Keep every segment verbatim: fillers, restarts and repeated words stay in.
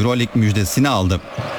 Euroleague müjdesini aldı.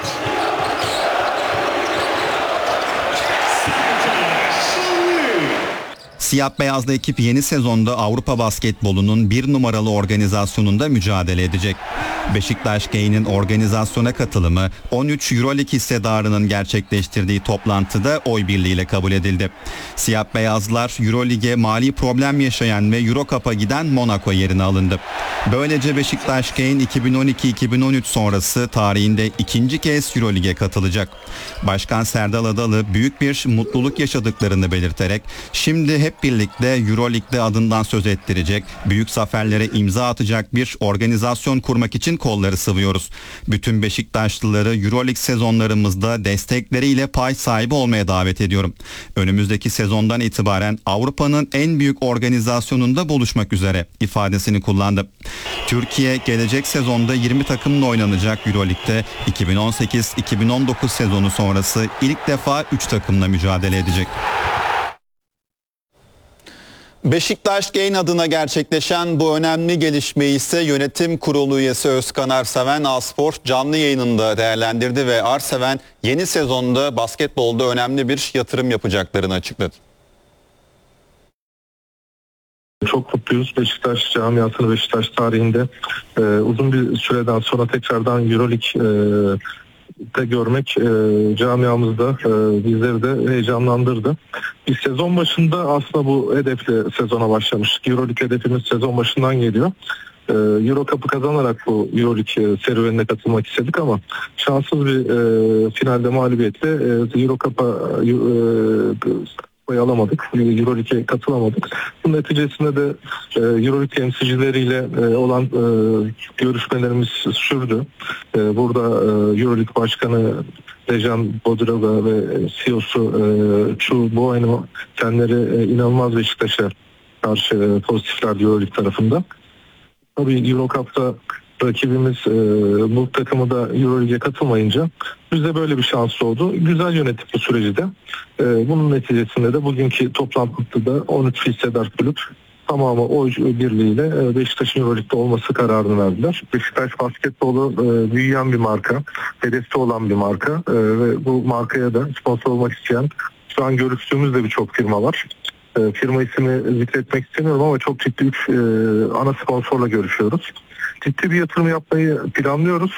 Siyah beyazlı ekip yeni sezonda Avrupa basketbolunun bir numaralı organizasyonunda mücadele edecek. Beşiktaş Gay'nin organizasyona katılımı on üç Euroleague hissedarının gerçekleştirdiği toplantıda oy birliğiyle kabul edildi. Siyah beyazlar Euroleague'e mali problem yaşayan ve Eurocup'a giden Monaco yerine alındı. Böylece Beşiktaş Gay'in iki bin on iki iki bin on üç sonrası tarihinde ikinci kez Euroleague'e katılacak. Başkan Serdal Adalı büyük bir mutluluk yaşadıklarını belirterek şimdi hep birlikte Euroleague'de adından söz ettirecek, büyük zaferlere imza atacak bir organizasyon kurmak için kolları sıvıyoruz. Bütün Beşiktaşlıları Euroleague sezonlarımızda destekleriyle pay sahibi olmaya davet ediyorum. Önümüzdeki sezondan itibaren Avrupa'nın en büyük organizasyonunda buluşmak üzere ifadesini kullandı. Türkiye gelecek sezonda yirmi takımla oynanacak Euroleague'de iki bin on sekiz iki bin on dokuz sezonu sonrası ilk defa üç takımla mücadele edecek. Beşiktaş Gay'in adına gerçekleşen bu önemli gelişmeyi ise yönetim kurulu üyesi Özkan Arseven A-Spor canlı yayınında değerlendirdi ve Arseven yeni sezonda basketbolda önemli bir yatırım yapacaklarını açıkladı. Çok mutluyuz. Beşiktaş camiasını Beşiktaş tarihinde e, uzun bir süreden sonra tekrardan Euroleague e, de görmek e, camiamızda e, bizleri de heyecanlandırdı. Biz sezon başında aslında bu hedefle sezona başlamıştık. Euroleague hedefimiz sezon başından geliyor. E, Eurocup'ı kazanarak bu Euroleague serüvenine katılmak istedik ama şanssız bir e, finalde mağlubiyetle e, Eurocup'a e, alamadık. Euroleague'e katılamadık. Bunun neticesinde de e, Euroleague temsilcileriyle e, olan e, görüşmelerimiz sürdü. E, burada e, Euroleague Başkanı Dejan Bodiroga ve C E O'su e, Chu Bueno kendileri e, inanılmaz Beşiktaş'a karşı e, pozitifler Euroleague tarafında. Tabii Eurocup'ta rakibimiz e, bu takımı da Euroleague'e katılmayınca bize böyle bir şans oldu. Güzel yönettik bu süreci de. E, bunun neticesinde de bugünkü toplantıda on üç hissedar kulüp tamamı oy birliğiyle e, Beşiktaş'ın Euroleague'de olması kararını verdiler. Beşiktaş basketbolu e, büyüyen bir marka, hedefte olan bir marka e, ve bu markaya da sponsor olmak isteyen şu an görüştüğümüz de birçok firma var. E, firma ismini zikretmek istemiyorum ama çok ciddi üç e, ana sponsorla görüşüyoruz. Ciddi bir yatırım yapmayı planlıyoruz.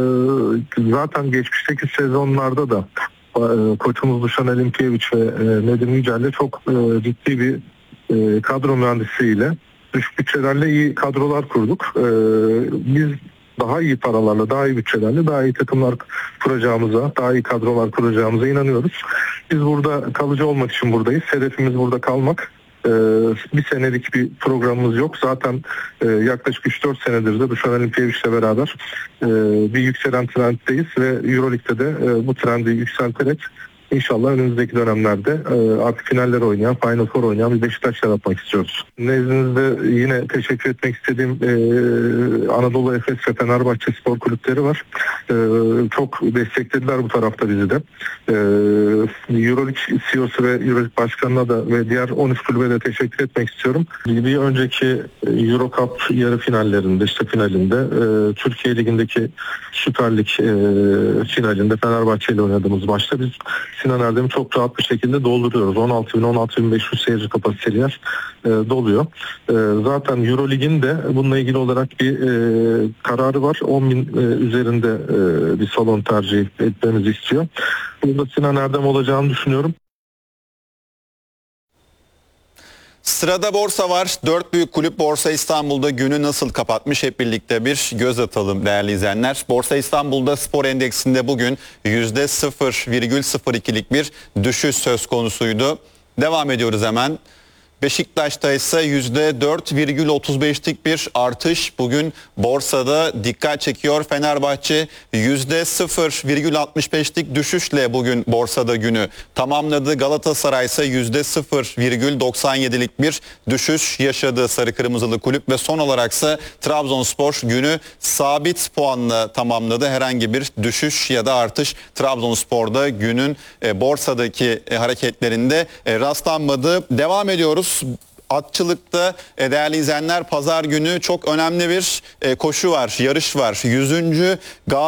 Ee, zaten geçmişteki sezonlarda da e, koçumuz Dušan Alimpijević ve e, Nedim Yücel'le çok e, ciddi bir e, kadro mühendisliğiyle, düşük bütçelerle iyi kadrolar kurduk. E, biz daha iyi paralarla, daha iyi bütçelerle daha iyi takımlar kuracağımıza, daha iyi kadrolar kuracağımıza inanıyoruz. Biz burada kalıcı olmak için buradayız. Hedefimiz burada kalmak. Ee, bir senelik bir programımız yok. Zaten e, yaklaşık üç dört senedir de Dušan Alimpijević'le beraber e, bir yükselen trenddeyiz ve Euroleague'de de e, bu trendi yükselterek İnşallah önümüzdeki dönemlerde e, artık finaller oynayan, Final Four oynayan bir Beşiktaş yaratmak istiyoruz. Nezdinizde yine teşekkür etmek istediğim e, Anadolu Efes ve Fenerbahçe spor kulüpleri var. E, çok desteklediler bu tarafta bizi de. E, Euroleague C E O'su ve Euroleague Başkanı'na da ve diğer on üç kulübe de teşekkür etmek istiyorum. Bir önceki Eurocup yarı finallerinde, işte finalinde e, Türkiye Ligi'ndeki Süper Lig e, finalinde Fenerbahçe ile oynadığımız maçta biz Sinan Erdem'i çok rahat bir şekilde dolduruyoruz. on altı bin on altı bin beş yüz seyirci kapasiteli yer e, doluyor. E, zaten Euroleague'in de bununla ilgili olarak bir e, kararı var. on bin e, üzerinde e, bir salon tercih etmemizi istiyor. Burada Sinan Erdem olacağını düşünüyorum. Sırada borsa var. Dört büyük kulüp Borsa İstanbul'da günü nasıl kapatmış hep birlikte bir göz atalım değerli izleyenler. Borsa İstanbul'da spor endeksinde bugün yüzde sıfır virgül sıfır ikilik bir düşüş söz konusuydu. Devam ediyoruz hemen. Beşiktaş'ta ise yüzde dört virgül otuz beşlik bir artış bugün borsada dikkat çekiyor. Fenerbahçe yüzde sıfır virgül altmış beşlik düşüşle bugün borsada günü tamamladı. Galatasaray ise yüzde sıfır virgül doksan yedilik bir düşüş yaşadı sarı kırmızılı kulüp ve son olarak ise Trabzonspor günü sabit puanla tamamladı. Herhangi bir düşüş ya da artış Trabzonspor'da günün e, borsadaki e, hareketlerinde e, rastlanmadı. Devam ediyoruz. Atçılıkta e, değerli izleyenler pazar günü çok önemli bir e, koşu var, yarış var. yüzüncü